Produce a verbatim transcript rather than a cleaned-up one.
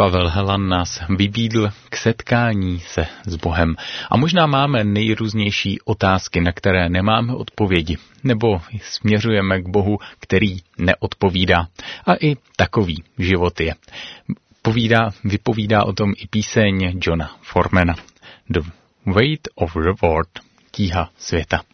Pavel Helan nás vybídl k setkání se s Bohem. A možná máme nejrůznější otázky, na které nemáme odpovědi, nebo směřujeme k Bohu, který neodpovídá. A i takový život je. Povídá, vypovídá o tom i píseň Johna Formana. The Weight of Reward, tíha světa.